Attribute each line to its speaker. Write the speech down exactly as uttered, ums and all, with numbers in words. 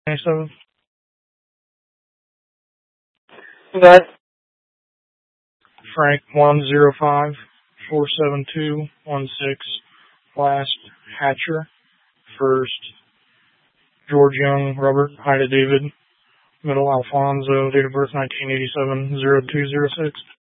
Speaker 1: twenty-seven. That Frank one zero five four seven two one six. Last Hatcher. First George Young, Robert, Ida David. Middle Alfonso, date of birth nineteen eighty-seven, zero two zero six.